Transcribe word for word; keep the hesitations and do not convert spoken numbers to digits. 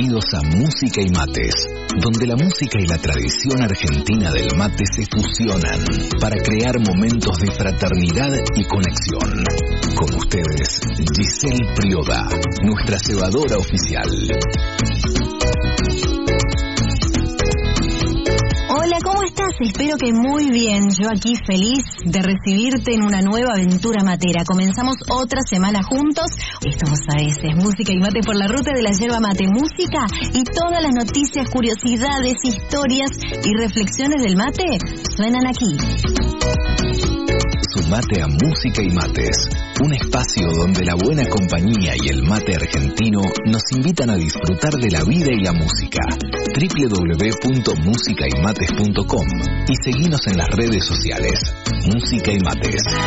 Bienvenidos a Música y Mates, donde la música y la tradición argentina del mate se fusionan para crear momentos de fraternidad y conexión. Con ustedes, Giselle Prioda, nuestra cebadora oficial. Hola, ¿cómo estás? Espero que muy bien. Yo aquí feliz de recibirte en una nueva aventura matera. Comenzamos otra semana juntos. Esto, vos sabés, es Música y Mate por la ruta de la yerba mate. Música y todas las noticias, curiosidades, historias y reflexiones del mate suenan aquí. Sumate a Música y Mates, un espacio donde la buena compañía y el mate argentino nos invitan a disfrutar de la vida y la música. doble u doble u doble u punto música y mates punto com y seguinos en las redes sociales. Música y Mates.